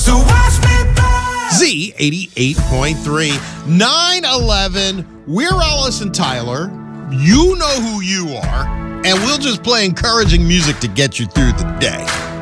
So watch me burn. Z 88.3, 9/11. We're Ellis and Tyler. You know who you are, and we'll just play encouraging music to get you through the day.